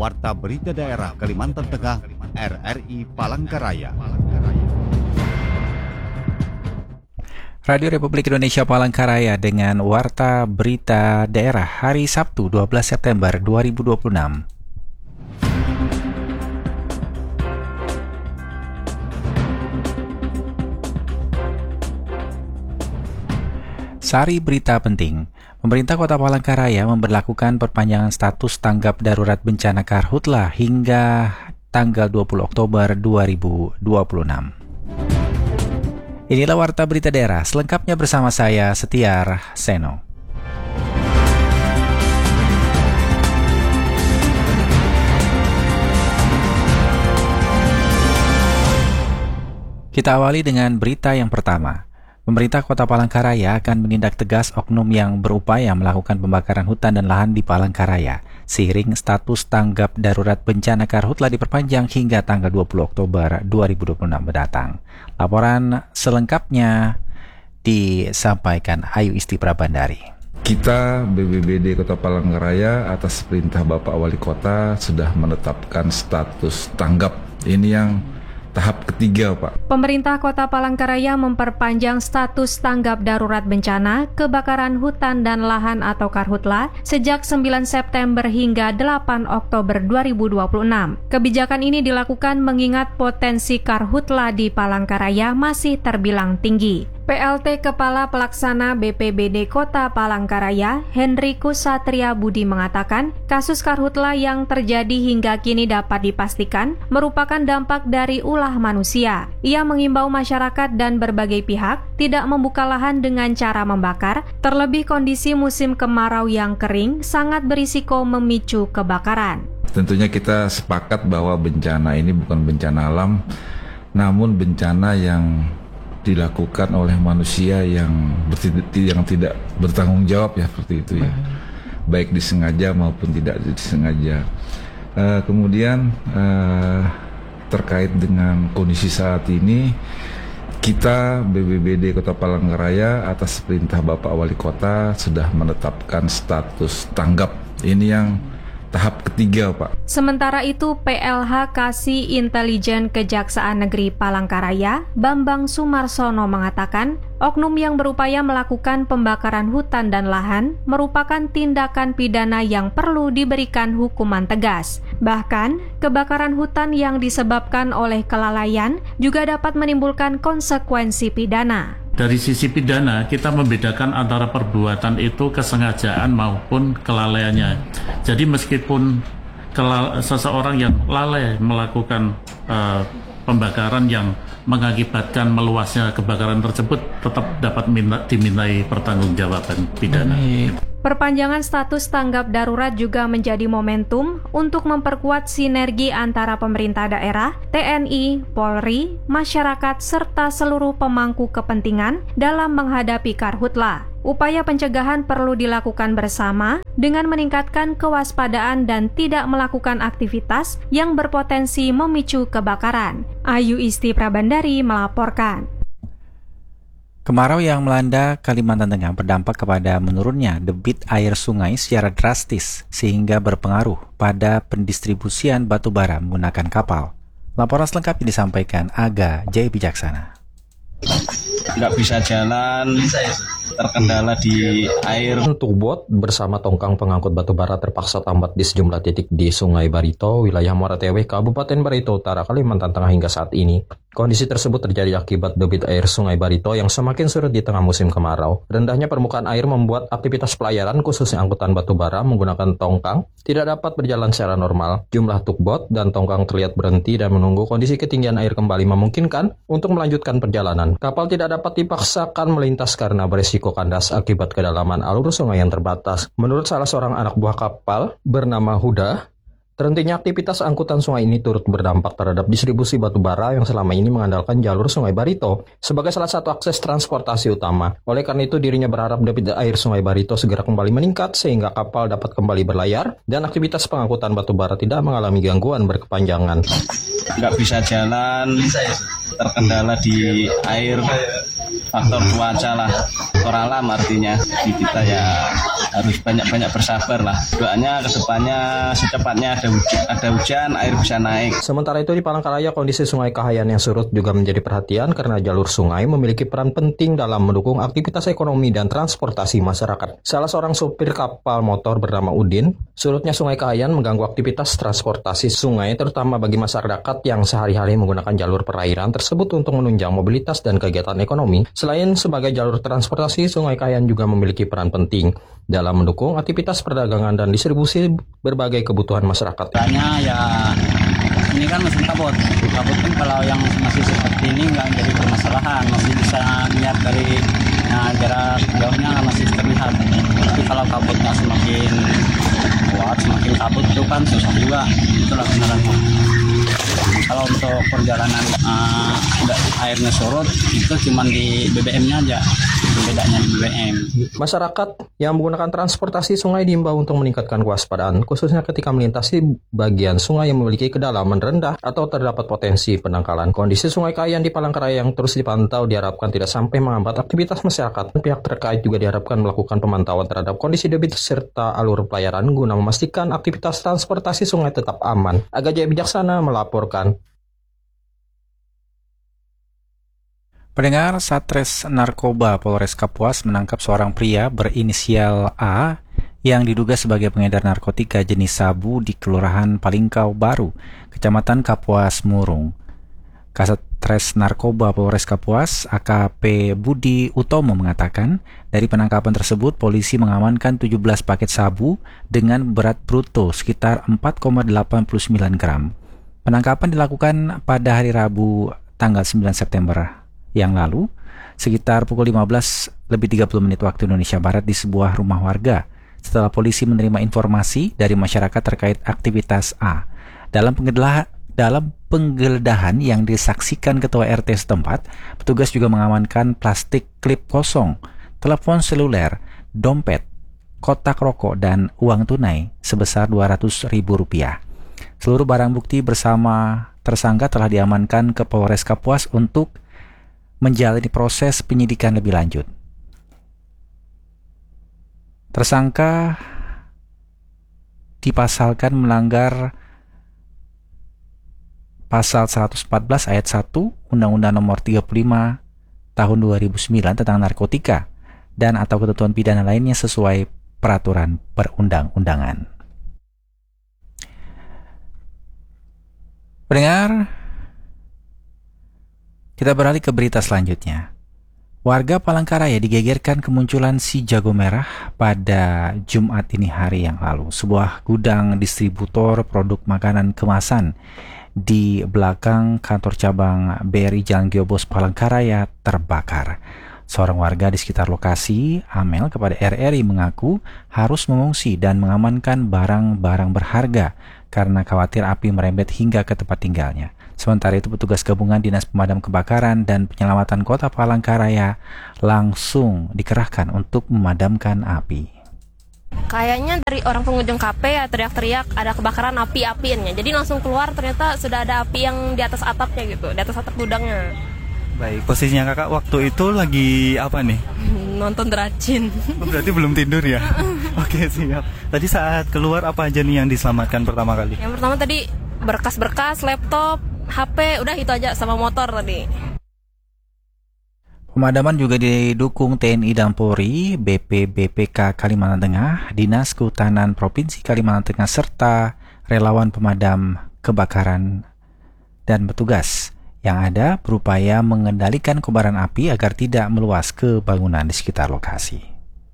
Warta Berita Daerah Kalimantan Tengah, RRI Palangkaraya. Radio Republik Indonesia Palangkaraya dengan Warta Berita Daerah hari Sabtu 12 September 2026. Sari berita penting. Pemerintah Kota Palangkaraya memberlakukan perpanjangan status tanggap darurat bencana Karhutla hingga tanggal 20 Oktober 2026. Inilah Warta Berita Daerah, selengkapnya bersama saya, Setiar Seno. Kita awali dengan berita yang pertama. Pemerintah Kota Palangkaraya akan menindak tegas oknum yang berupaya melakukan pembakaran hutan dan lahan di Palangkaraya, seiring status tanggap darurat bencana Karhutla diperpanjang hingga tanggal 20 Oktober 2026 mendatang. Laporan selengkapnya disampaikan Ayu Isti Prabandari. Kita BPBD Kota Palangkaraya atas perintah Bapak Wali Kota sudah menetapkan status tanggap. Ini yang tahap ketiga, Pak. Pemerintah Kota Palangkaraya memperpanjang status tanggap darurat bencana kebakaran hutan dan lahan atau Karhutla sejak 9 September hingga 8 Oktober 2026. Kebijakan ini dilakukan mengingat potensi Karhutla di Palangkaraya masih terbilang tinggi. PLT Kepala Pelaksana BPBD Kota Palangkaraya, Henrikus Satria Budi mengatakan, kasus Karhutla yang terjadi hingga kini dapat dipastikan merupakan dampak dari ulah manusia. Ia mengimbau masyarakat dan berbagai pihak tidak membuka lahan dengan cara membakar, terlebih kondisi musim kemarau yang kering sangat berisiko memicu kebakaran. Tentunya kita sepakat bahwa bencana ini bukan bencana alam, namun bencana yang dilakukan oleh manusia yang tidak bertanggung jawab ya, seperti itu ya, baik disengaja maupun tidak disengaja. Kemudian terkait dengan kondisi saat ini, kita BPBD Kota Palangkaraya atas perintah Bapak Wali Kota sudah menetapkan status tanggap. Ini yang tahap ketiga, Pak. Sementara itu, PLH Kasih Intelijen Kejaksaan Negeri Palangkaraya, Bambang Sumarsono mengatakan, oknum yang berupaya melakukan pembakaran hutan dan lahan merupakan tindakan pidana yang perlu diberikan hukuman tegas. Bahkan, kebakaran hutan yang disebabkan oleh kelalaian juga dapat menimbulkan konsekuensi pidana. Dari sisi pidana, kita membedakan antara perbuatan itu kesengajaan maupun kelalaiannya. Jadi meskipun seseorang yang lalai melakukan pembakaran yang mengakibatkan meluasnya kebakaran tersebut, tetap dapat dimintai pertanggungjawaban pidana. Perpanjangan status tanggap darurat juga menjadi momentum untuk memperkuat sinergi antara pemerintah daerah, TNI, Polri, masyarakat, serta seluruh pemangku kepentingan dalam menghadapi Karhutla. Upaya pencegahan perlu dilakukan bersama dengan meningkatkan kewaspadaan dan tidak melakukan aktivitas yang berpotensi memicu kebakaran. Ayu Isti Prabandari melaporkan. Kemarau yang melanda Kalimantan Tengah berdampak kepada menurunnya debit air sungai secara drastis sehingga berpengaruh pada pendistribusian batu bara menggunakan kapal. Laporan selengkapnya disampaikan Aga Jaya Bijaksana. Nggak bisa jalan, terkendala di air. Tugboat bersama tongkang pengangkut batu bara terpaksa tambat di sejumlah titik di Sungai Barito, wilayah Muara Tewe, Kabupaten Barito Utara, Kalimantan Tengah hingga saat ini. Kondisi tersebut terjadi akibat debit air Sungai Barito yang semakin surut di tengah musim kemarau. Rendahnya permukaan air membuat aktivitas pelayaran khususnya angkutan batu bara menggunakan tongkang tidak dapat berjalan secara normal. Jumlah tugboat dan tongkang terlihat berhenti dan menunggu kondisi ketinggian air kembali memungkinkan untuk melanjutkan perjalanan. Kapal tidak dapat dipaksakan melintas karena berisiko kandas akibat kedalaman alur sungai yang terbatas. Menurut salah seorang anak buah kapal bernama Huda, terhentinya aktivitas angkutan sungai ini turut berdampak terhadap distribusi batu bara yang selama ini mengandalkan jalur Sungai Barito sebagai salah satu akses transportasi utama. Oleh karena itu, dirinya berharap debit air Sungai Barito segera kembali meningkat sehingga kapal dapat kembali berlayar dan aktivitas pengangkutan batu bara tidak mengalami gangguan berkepanjangan. Nggak bisa jalan, terkendala di air, faktor cuaca lah. faktor alam artinya. Jadi kita ya harus banyak-banyak bersabar lah. Doanya kedepannya secepatnya ada hujan, air bisa naik. Sementara itu di Palangkaraya, kondisi Sungai Kahayan yang surut juga menjadi perhatian karena jalur sungai memiliki peran penting dalam mendukung aktivitas ekonomi dan transportasi masyarakat. Salah seorang supir kapal motor bernama Udin, surutnya Sungai Kahayan mengganggu aktivitas transportasi sungai terutama bagi masyarakat yang sehari-hari menggunakan jalur perairan tersebut untuk menunjang mobilitas dan kegiatan ekonomi. Selain sebagai jalur transportasi, Sungai Kahayan juga memiliki peran penting dalam mendukung aktivitas perdagangan dan distribusi berbagai kebutuhan masyarakat. Tanya ya, ini kan mesin kabut kan kalau yang masih seperti ini nggak jadi permasalahan, masih bisa lihat dari jarak jauhnya masih terlihat. Tapi kalau kabutnya semakin kuat, semakin kabut itu kan susah juga, itulah benerannya. Kalau untuk perjalanan airnya surut itu cuma di BBM-nya aja, bedanya di BBM. Masyarakat yang menggunakan transportasi sungai diimbau untuk meningkatkan kewaspadaan, khususnya ketika melintasi bagian sungai yang memiliki kedalaman rendah atau terdapat potensi pendangkalan. Kondisi Sungai Kahayan di Palangkaraya yang terus dipantau diharapkan tidak sampai menghambat aktivitas masyarakat. Pihak terkait juga diharapkan melakukan pemantauan terhadap kondisi debit serta alur pelayaran guna memastikan aktivitas transportasi sungai tetap aman. Aga Jaya Bijaksana melaporkan. Pendengar, Satres Narkoba Polres Kapuas menangkap seorang pria berinisial A yang diduga sebagai pengedar narkotika jenis sabu di Kelurahan Palingkau Baru, Kecamatan Kapuas Murung. Kasatres Narkoba Polres Kapuas, AKP Budi Utomo mengatakan, dari penangkapan tersebut polisi mengamankan 17 paket sabu dengan berat bruto sekitar 4,89 gram. Penangkapan dilakukan pada hari Rabu tanggal 9 September yang lalu, sekitar pukul 15:30 waktu Indonesia Barat di sebuah rumah warga, setelah polisi menerima informasi dari masyarakat terkait aktivitas A. Dalam penggeledahan yang disaksikan Ketua RT setempat, petugas juga mengamankan plastik klip kosong, telepon seluler, dompet, kotak rokok, dan uang tunai sebesar Rp200.000. Seluruh barang bukti bersama tersangka telah diamankan ke Polres Kapuas untuk menjalani proses penyidikan lebih lanjut. Tersangka dipasalkan melanggar Pasal 114 ayat 1 Undang-Undang Nomor 35 Tahun 2009 tentang narkotika dan atau ketentuan pidana lainnya sesuai peraturan perundang-undangan. Pendengar, kita beralih ke berita selanjutnya. Warga Palangkaraya digegerkan kemunculan si jago merah pada Jumat dini hari yang lalu. Sebuah gudang distributor produk makanan kemasan di belakang kantor cabang BRI Jalan Geobos Palangkaraya terbakar. Seorang warga di sekitar lokasi, Amel, kepada RRI mengaku harus mengungsi dan mengamankan barang-barang berharga karena khawatir api merembet hingga ke tempat tinggalnya. Sementara itu, petugas gabungan Dinas Pemadam Kebakaran dan Penyelamatan Kota Palangkaraya langsung dikerahkan untuk memadamkan api. Kayaknya dari orang pengunjung kafe ya teriak-teriak ada kebakaran api-apiannya. Jadi langsung keluar ternyata sudah ada api yang di atas atapnya gitu, di atas atap gudangnya. Baik, posisinya kakak waktu itu lagi apa nih? Nonton Dracin. Berarti belum tidur ya? Oke, siap. Tadi saat keluar apa aja nih yang diselamatkan pertama kali? Yang pertama tadi berkas-berkas, laptop, HP, udah itu aja sama motor tadi. Pemadaman juga didukung TNI dan Polri, BPBPK Kalimantan Tengah, Dinas Kehutanan Provinsi Kalimantan Tengah, serta relawan pemadam kebakaran dan petugas yang ada berupaya mengendalikan kobaran api agar tidak meluas ke bangunan di sekitar lokasi.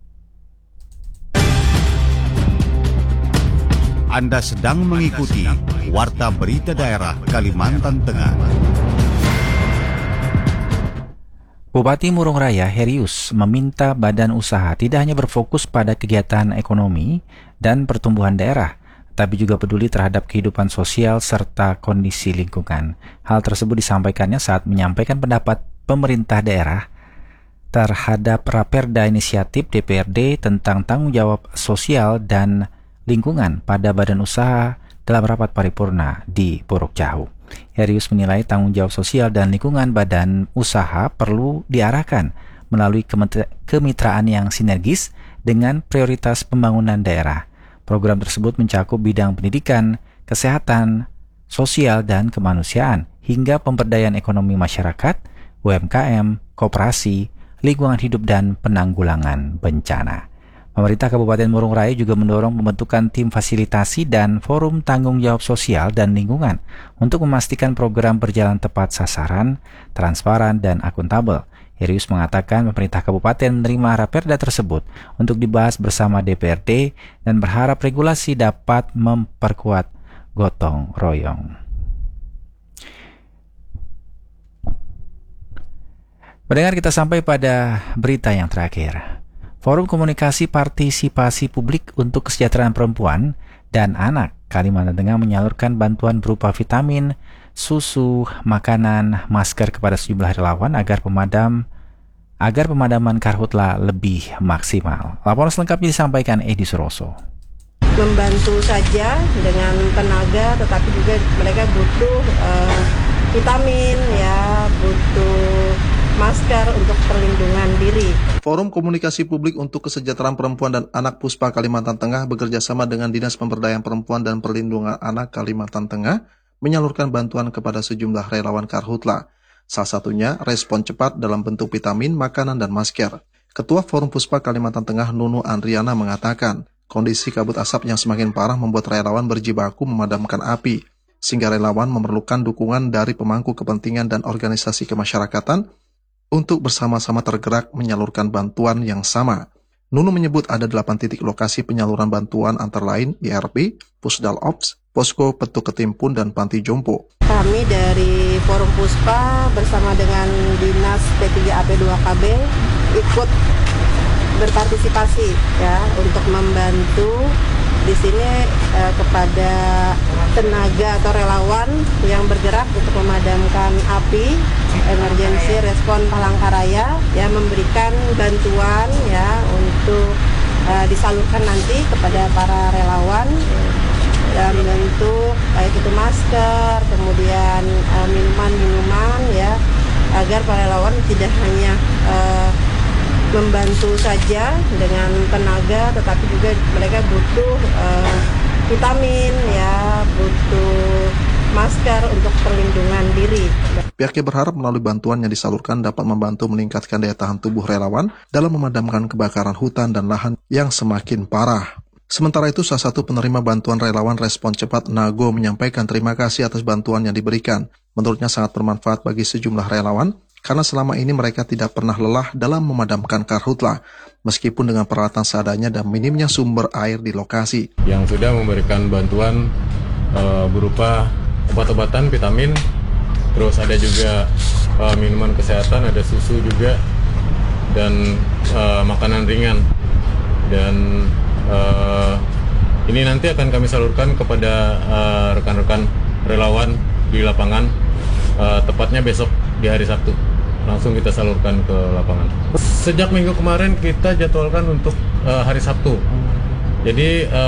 Anda sedang mengikuti Warta Berita Daerah Kalimantan Tengah. Bupati Murung Raya Herius meminta badan usaha tidak hanya berfokus pada kegiatan ekonomi dan pertumbuhan daerah, tapi juga peduli terhadap kehidupan sosial serta kondisi lingkungan. Hal tersebut disampaikannya saat menyampaikan pendapat pemerintah daerah terhadap Raperda Inisiatif DPRD tentang tanggung jawab sosial dan lingkungan pada badan usaha dalam rapat paripurna di Puruk Jahu. Herius menilai tanggung jawab sosial dan lingkungan badan usaha perlu diarahkan melalui kemitraan yang sinergis dengan prioritas pembangunan daerah. Program tersebut mencakup bidang pendidikan, kesehatan, sosial, dan kemanusiaan, hingga pemberdayaan ekonomi masyarakat, UMKM, koperasi, lingkungan hidup, dan penanggulangan bencana. Pemerintah Kabupaten Murung Raya juga mendorong pembentukan tim fasilitasi dan forum tanggung jawab sosial dan lingkungan untuk memastikan program berjalan tepat sasaran, transparan, dan akuntabel. Herius mengatakan pemerintah kabupaten menerima raperda tersebut untuk dibahas bersama DPRD dan berharap regulasi dapat memperkuat gotong royong. Pendengar, kita sampai pada berita yang terakhir. Forum Komunikasi Partisipasi Publik untuk Kesejahteraan Perempuan dan Anak Kalimantan Tengah menyalurkan bantuan berupa vitamin, susu, makanan, masker kepada sejumlah relawan agar pemadaman karhutla lebih maksimal. Laporan selengkapnya disampaikan Edi Suroso. Membantu saja dengan tenaga, tetapi juga mereka butuh vitamin, ya, butuh masker untuk perlindungan diri. Forum Komunikasi Publik untuk Kesejahteraan Perempuan dan Anak Puspa Kalimantan Tengah bekerjasama dengan Dinas Pemberdayaan Perempuan dan Perlindungan Anak Kalimantan Tengah menyalurkan bantuan kepada sejumlah relawan karhutla. Salah satunya respon cepat dalam bentuk vitamin, makanan, dan masker. Ketua Forum Puspa Kalimantan Tengah Nunu Andriana mengatakan, kondisi kabut asap yang semakin parah membuat relawan berjibaku memadamkan api, sehingga relawan memerlukan dukungan dari pemangku kepentingan dan organisasi kemasyarakatan untuk bersama-sama tergerak menyalurkan bantuan yang sama. Nunu menyebut ada 8 titik lokasi penyaluran bantuan antara lain IRP, Pusdal Ops, Posko Petuk Ketimpun, dan Panti Jompo. Kami dari Forum Puspa bersama dengan Dinas P3AP2KB ikut berpartisipasi, ya, untuk membantu di sini kepada tenaga atau relawan yang bergerak untuk memadamkan api, emergency respon Palangkaraya, ya, memberikan bantuan, ya, untuk disalurkan nanti kepada para relawan dalam bentuk baik itu masker, kemudian minuman-minuman, ya, agar para relawan tidak hanya membantu saja dengan tenaga, tetapi juga mereka butuh vitamin, ya, butuh masker untuk perlindungan diri. Pihaknya berharap melalui bantuan yang disalurkan dapat membantu meningkatkan daya tahan tubuh relawan dalam memadamkan kebakaran hutan dan lahan yang semakin parah. Sementara itu, salah satu penerima bantuan relawan respon cepat Nago menyampaikan terima kasih atas bantuan yang diberikan. Menurutnya sangat bermanfaat bagi sejumlah relawan, karena selama ini mereka tidak pernah lelah dalam memadamkan karhutla, meskipun dengan peralatan seadanya dan minimnya sumber air di lokasi. Yang sudah memberikan bantuan berupa obat-obatan, vitamin, terus ada juga minuman kesehatan, ada susu juga, dan makanan ringan. Dan ini nanti akan kami salurkan kepada rekan-rekan relawan di lapangan, tepatnya besok di hari Sabtu. Langsung kita salurkan ke lapangan. Sejak minggu kemarin kita jadwalkan untuk hari Sabtu. Jadi